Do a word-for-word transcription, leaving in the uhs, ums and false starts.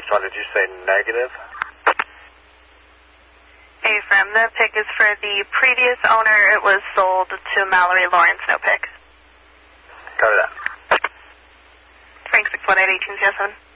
six one, did you say negative? A-Firm, the pick is for the previous owner. It was sold to Mallory Lawrence, no pick. Copy that. Frank six one eight, eighteen zero seven.